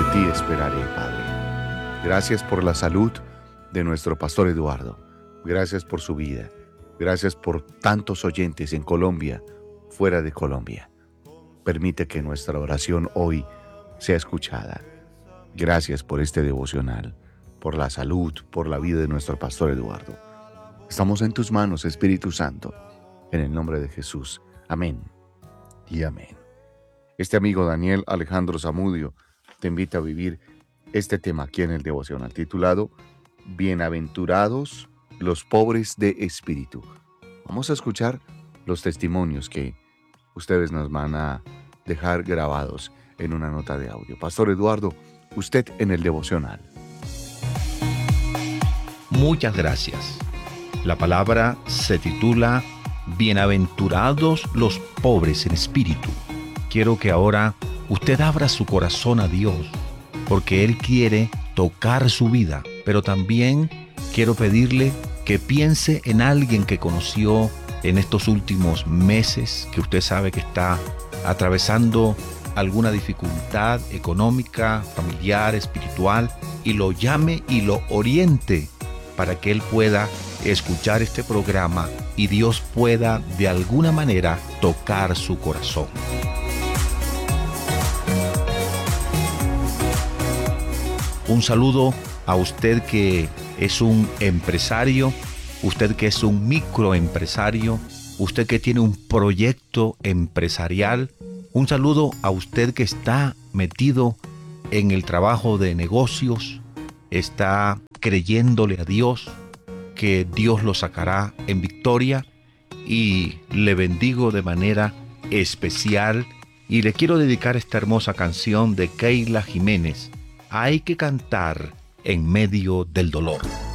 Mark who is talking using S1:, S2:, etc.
S1: de ti esperaré, Padre. Gracias por la salud de nuestro pastor Eduardo. Gracias por su vida. Gracias por tantos oyentes en Colombia, fuera de Colombia. Permite que nuestra oración hoy sea escuchada. Gracias por este devocional, por la salud, por la vida de nuestro pastor Eduardo. Estamos en tus manos, Espíritu Santo, en el nombre de Jesús. Amén y amén. Este amigo Daniel Alejandro Zamudio te invita a vivir este tema aquí en el devocional titulado Bienaventurados los pobres de espíritu. Vamos a escuchar los testimonios que ustedes nos van a dejar grabados en una nota de audio. Pastor Eduardo, usted en el devocional.
S2: Muchas gracias. La palabra se titula Bienaventurados los pobres en espíritu. Quiero que ahora usted abra su corazón a Dios, porque Él quiere tocar su vida, pero también quiero pedirle que piense en alguien que conoció en estos últimos meses, que usted sabe que está atravesando alguna dificultad económica, familiar, espiritual, y lo llame y lo oriente para que él pueda escuchar este programa y Dios pueda de alguna manera tocar su corazón. Un saludo a usted que es un empresario, usted que es un microempresario, usted que tiene un proyecto empresarial. Un saludo a usted que está metido en el trabajo de negocios, está creyéndole a Dios que Dios lo sacará en victoria, y le bendigo de manera especial y le quiero dedicar esta hermosa canción de Keila Jiménez. Hay que cantar en medio del dolor.